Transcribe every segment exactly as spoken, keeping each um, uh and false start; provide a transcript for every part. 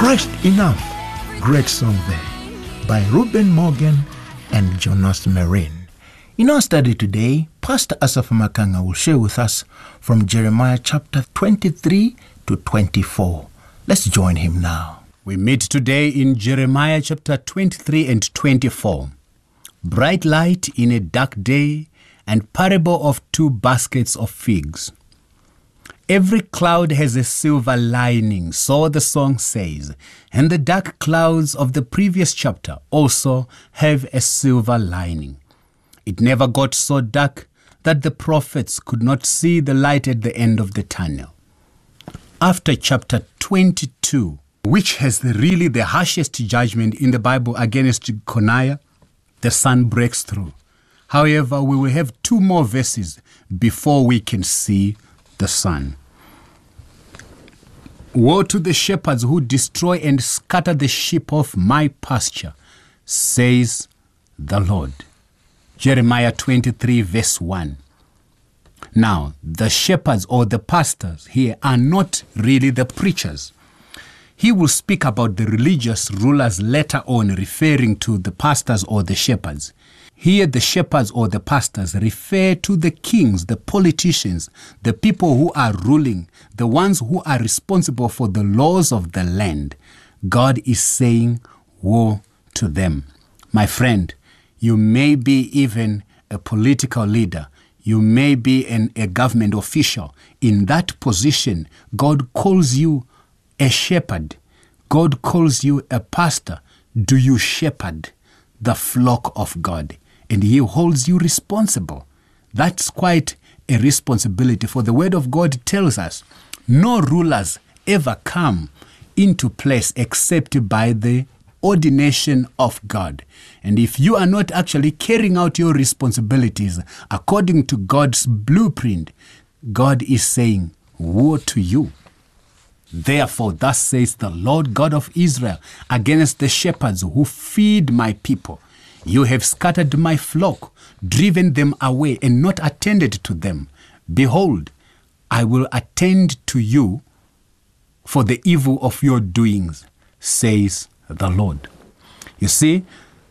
Christ Enough, great song there by Reuben Morgan and Jonas Marine. In our study today, Pastor Asaph Makanga will share with us from Jeremiah chapter twenty-three to twenty-four. Let's join him now. We meet today in Jeremiah chapter twenty-three and twenty-four. Bright light in a dark day and parable of two baskets of figs. Every cloud has a silver lining, so the song says, and the dark clouds of the previous chapter also have a silver lining. It never got so dark that the prophets could not see the light at the end of the tunnel. After chapter twenty-two, which has the, really the harshest judgment in the Bible against Coniah, the sun breaks through. However, we will have two more verses before we can see the sun. Woe to the shepherds who destroy and scatter the sheep of my pasture, says the Lord. Jeremiah twenty-three verse one. Now, the shepherds or the pastors here are not really the preachers. He will speak about the religious rulers later on, referring to the pastors or the shepherds. Here, the shepherds or the pastors refer to the kings, the politicians, the people who are ruling, the ones who are responsible for the laws of the land. God is saying, woe to them. My friend, you may be even a political leader. You may be an, a government official. In that position, God calls you a shepherd. God calls you a pastor. Do you shepherd the flock of God? And he holds you responsible. That's quite a responsibility, for the word of God tells us no rulers ever come into place except by the ordination of God. And if you are not actually carrying out your responsibilities according to God's blueprint, God is saying, woe to you. Therefore, thus says the Lord God of Israel against the shepherds who feed my people. You have scattered my flock, driven them away, and not attended to them. Behold, I will attend to you for the evil of your doings, says the Lord. You see,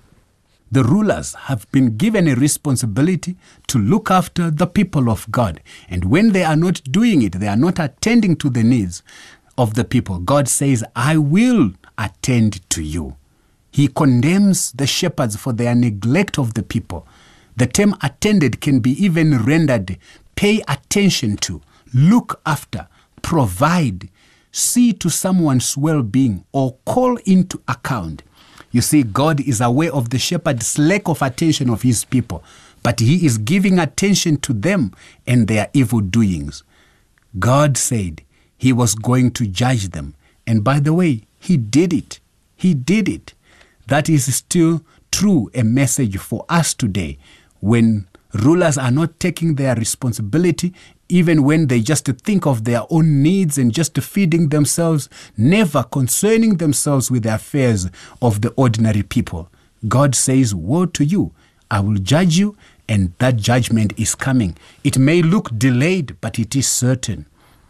the rulers have been given a responsibility to look after the people of God. And when they are not doing it, they are not attending to the needs of the people, God says, I will attend to you. He condemns the shepherds for their neglect of the people. The term attended can be even rendered pay attention to, look after, provide, see to someone's well-being, or call into account. You see, God is aware of the shepherd's lack of attention of his people, but he is giving attention to them and their evil doings. God said he was going to judge them. And by the way, he did it. He did it. That is still true, a message for us today. When rulers are not taking their responsibility, even when they just think of their own needs and just feeding themselves, never concerning themselves with the affairs of the ordinary people. God says, woe to you, I will judge you, and that judgment is coming. It may look delayed, but it is certain.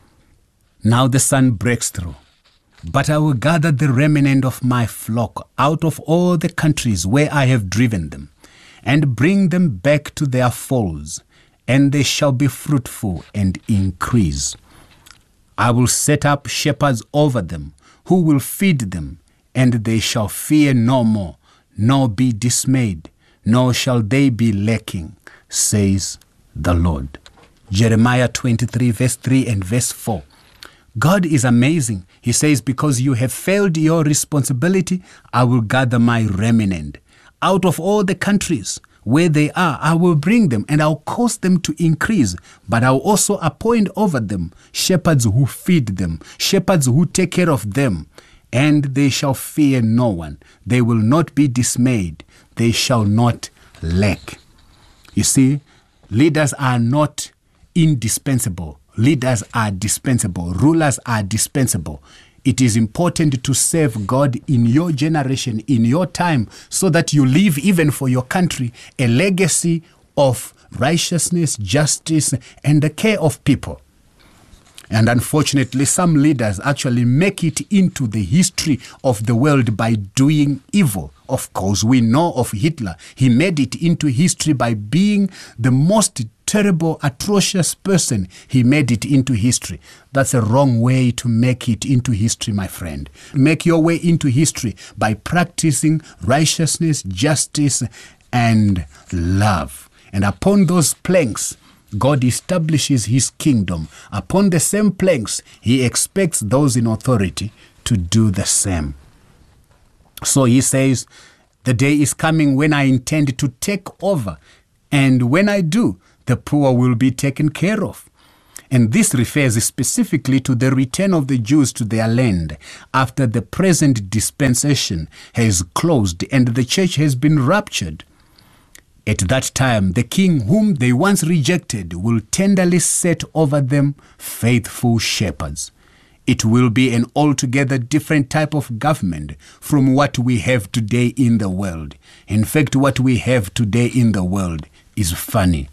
Now the sun breaks through. But I will gather the remnant of my flock out of all the countries where I have driven them, and bring them back to their folds, and they shall be fruitful and increase. I will set up shepherds over them, who will feed them, and they shall fear no more, nor be dismayed, nor shall they be lacking, says the Lord. Jeremiah twenty-three, verse three and verse four. God is amazing. He says, because you have failed your responsibility, I will gather my remnant. Out of all the countries where they are, I will bring them, and I'll cause them to increase. But I'll also appoint over them shepherds who feed them, shepherds who take care of them, and they shall fear no one. They will not be dismayed. They shall not lack. You see, leaders are not indispensable. Leaders are dispensable. Rulers are dispensable. It is important to serve God in your generation, in your time, so that you leave, even for your country, a legacy of righteousness, justice, and the care of people. And unfortunately, some leaders actually make it into the history of the world by doing evil. Of course, we know of Hitler. He made it into history by being the most terrible, atrocious person. He made it into history. That's a wrong way to make it into history, my friend. Make your way into history by practicing righteousness, justice, and love. And upon those planks, God establishes his kingdom. Upon the same planks, he expects those in authority to do the same. So he says, the day is coming when I intend to take over. And when I do, the poor will be taken care of. And this refers specifically to the return of the Jews to their land after the present dispensation has closed and the church has been raptured. At that time, the king whom they once rejected will tenderly set over them faithful shepherds. It will be an altogether different type of government from what we have today in the world. In fact, what we have today in the world is funny.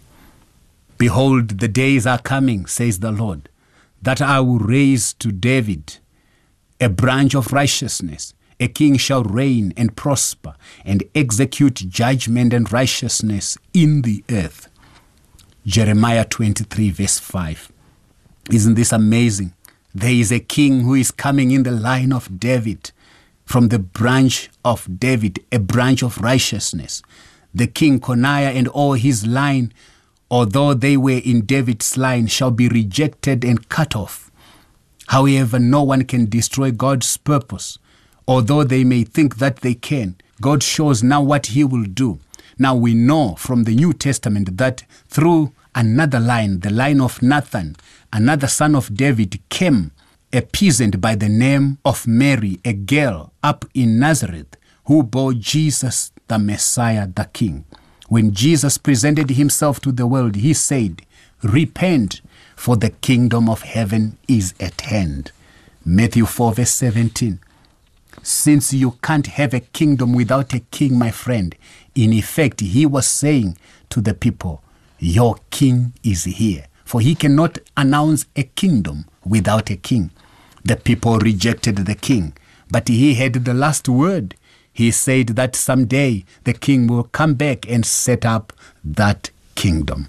Behold, the days are coming, says the Lord, that I will raise to David a branch of righteousness. A king shall reign and prosper and execute judgment and righteousness in the earth. Jeremiah twenty-three verse five. Isn't this amazing? There is a king who is coming in the line of David, from the branch of David, a branch of righteousness. The king Coniah and all his line, although they were in David's line, shall be rejected and cut off. However, no one can destroy God's purpose. Although they may think that they can, God shows now what he will do. Now we know from the New Testament that through another line, the line of Nathan, another son of David, came a peasant by the name of Mary, a girl up in Nazareth, who bore Jesus the Messiah, the King. When Jesus presented himself to the world, he said, "Repent, for the kingdom of heaven is at hand." Matthew four verse seventeen. Since you can't have a kingdom without a king, my friend, in effect, he was saying to the people, your king is here. For he cannot announce a kingdom without a king. The people rejected the king, but he had the last word. He said that someday the king will come back and set up that kingdom.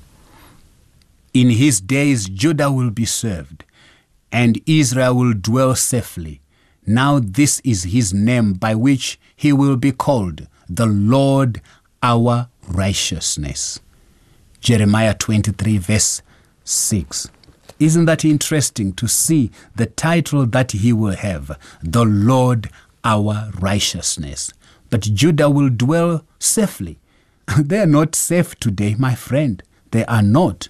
In his days, Judah will be served, and Israel will dwell safely. Now this is his name by which he will be called, the Lord our righteousness. Jeremiah twenty-three verse six. Isn't that interesting to see the title that he will have, the Lord our righteousness? But Judah will dwell safely. They are not safe today, my friend. They are not.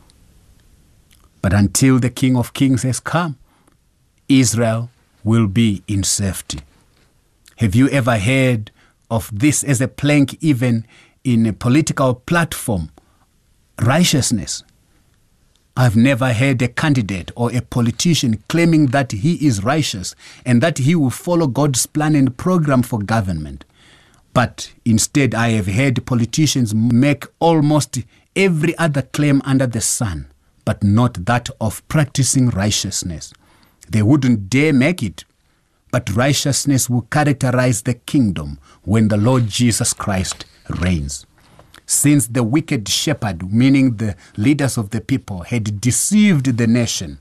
But until the King of Kings has come, Israel will be in safety. Have you ever heard of this as a plank even in a political platform? Righteousness. I've never heard a candidate or a politician claiming that he is righteous and that he will follow God's plan and program for government. But instead, I have heard politicians make almost every other claim under the sun, but not that of practicing righteousness. They wouldn't dare make it, but righteousness will characterize the kingdom when the Lord Jesus Christ reigns. Since the wicked shepherd, meaning the leaders of the people, had deceived the nation,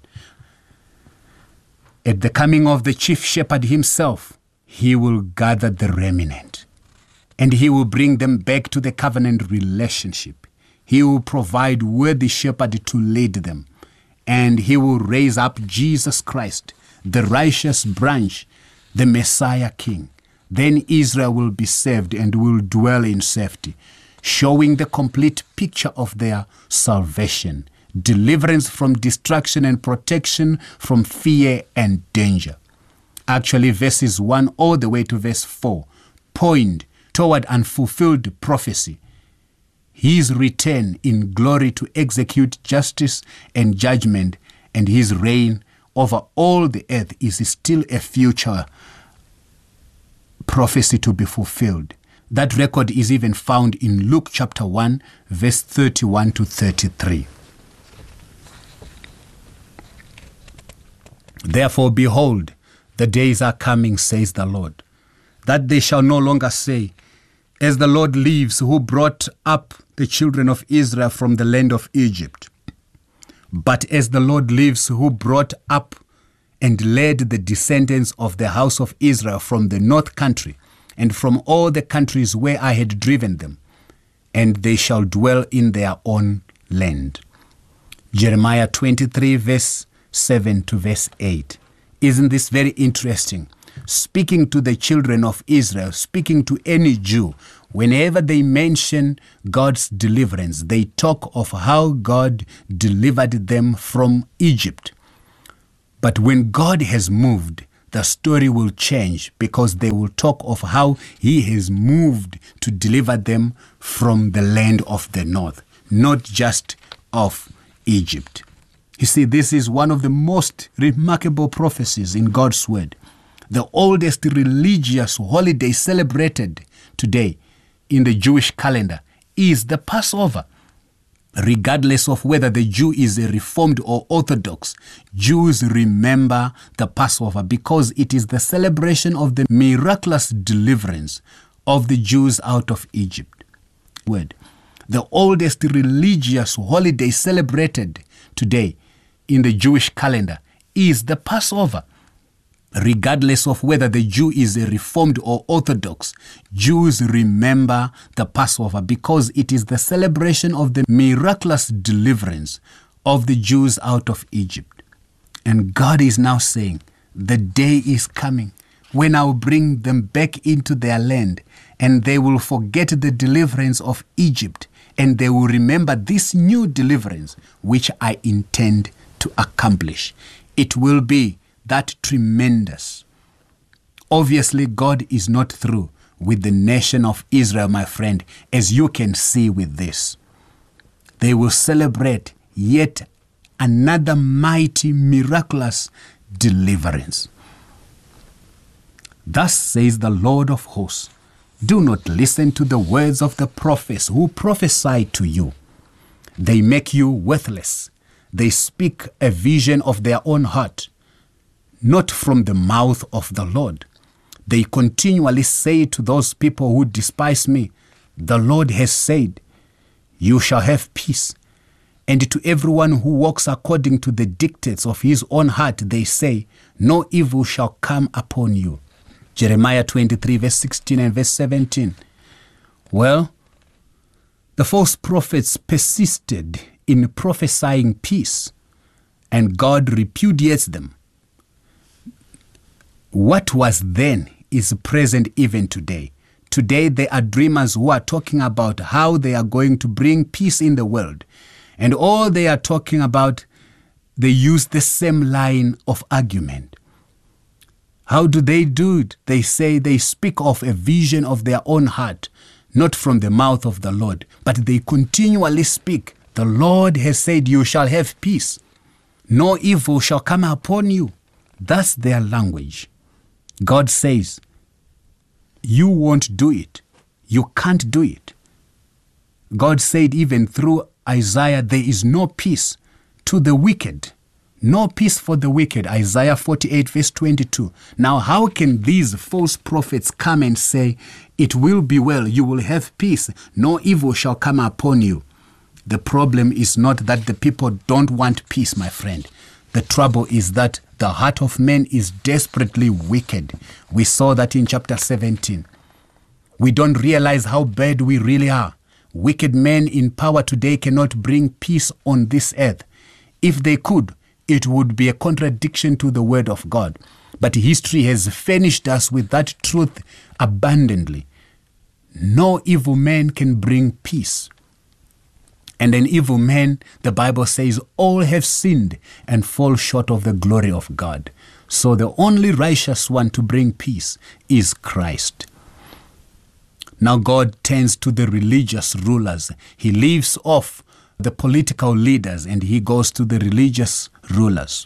at the coming of the chief shepherd himself, he will gather the remnant, and he will bring them back to the covenant relationship. He will provide worthy shepherd to lead them, and he will raise up Jesus Christ, the righteous branch, the Messiah King. Then Israel will be saved and will dwell in safety, showing the complete picture of their salvation, deliverance from destruction and protection from fear and danger. Actually, verses one all the way to verse four point toward unfulfilled prophecy. His return in glory to execute justice and judgment, and his reign over all the earth is still a future prophecy to be fulfilled. That record is even found in Luke chapter one, verse thirty-one to thirty-three. Therefore, behold, the days are coming, says the Lord, that they shall no longer say, as the Lord lives, who brought up the children of Israel from the land of Egypt, but as the Lord lives, who brought up and led the descendants of the house of Israel from the north country and from all the countries where I had driven them, and they shall dwell in their own land. Jeremiah twenty-three, verse seven to verse eight. Isn't this very interesting? Speaking to the children of Israel, speaking to any Jew, whenever they mention God's deliverance, they talk of how God delivered them from Egypt. But when God has moved, the story will change, because they will talk of how he has moved to deliver them from the land of the north, not just of Egypt. You see, this is one of the most remarkable prophecies in God's word. The oldest religious holiday celebrated today in the Jewish calendar is the Passover. Regardless of whether the Jew is a Reformed or Orthodox, Jews remember the Passover because it is the celebration of the miraculous deliverance of the Jews out of Egypt. Word. The oldest religious holiday celebrated today in the Jewish calendar is the Passover. Regardless of whether the Jew is a Reformed or Orthodox, Jews remember the Passover because it is the celebration of the miraculous deliverance of the Jews out of Egypt. And God is now saying, the day is coming when I will bring them back into their land, and they will forget the deliverance of Egypt, and they will remember this new deliverance which I intend to accomplish. It will be that tremendous. Obviously, God is not through with the nation of Israel, my friend, as you can see with this. They will celebrate yet another mighty, miraculous deliverance. Thus says the Lord of hosts, do not listen to the words of the prophets who prophesy to you. They make you worthless. They speak a vision of their own heart, not from the mouth of the Lord. They continually say to those people who despise me, the Lord has said, you shall have peace. And to everyone who walks according to the dictates of his own heart, they say, no evil shall come upon you. Jeremiah twenty-three, verse sixteen and verse seventeen. Well, the false prophets persisted in prophesying peace, and God repudiates them. What was then is present even today. Today there are dreamers who are talking about how they are going to bring peace in the world. And all they are talking about, they use the same line of argument. How do they do it? They say they speak of a vision of their own heart, not from the mouth of the Lord, but they continually speak. The Lord has said, you shall have peace. No evil shall come upon you. That's their language. God says, you won't do it. You can't do it. God said even through Isaiah, there is no peace to the wicked. No peace for the wicked. Isaiah forty-eight, verse twenty-two. Now, how can these false prophets come and say, it will be well, you will have peace, no evil shall come upon you? The problem is not that the people don't want peace, my friend. The trouble is that the heart of man is desperately wicked. We saw that in chapter seventeen. We don't realize how bad we really are. Wicked men in power today cannot bring peace on this earth. If they could, it would be a contradiction to the word of God. But history has furnished us with that truth abundantly. No evil man can bring peace. And an evil man, the Bible says, all have sinned and fall short of the glory of God. So the only righteous one to bring peace is Christ. Now God turns to the religious rulers. He leaves off the political leaders and he goes to the religious rulers.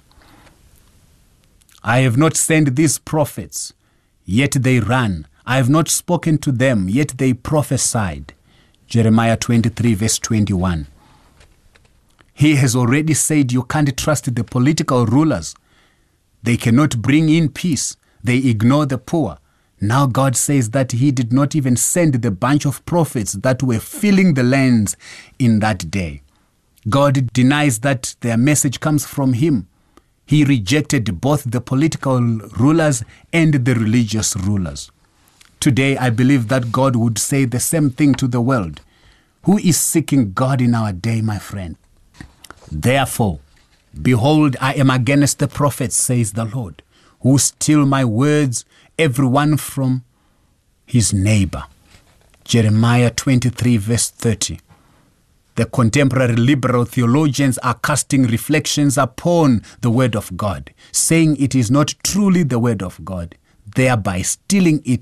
I have not sent these prophets, yet they ran. I have not spoken to them, yet they prophesied. Jeremiah twenty-three, verse twenty-one. He has already said you can't trust the political rulers They cannot bring in peace. They ignore the poor. Now God says that he did not even send the bunch of prophets that were filling the lands in that day. God denies that their message comes from him. He rejected both the political rulers and the religious rulers. Today, I believe that God would say the same thing to the world. Who is seeking God in our day, my friend? Therefore, behold, I am against the prophets, says the Lord, who steal my words, every one from his neighbor. Jeremiah twenty-three, verse thirty. The contemporary liberal theologians are casting reflections upon the word of God, saying it is not truly the word of God, thereby stealing it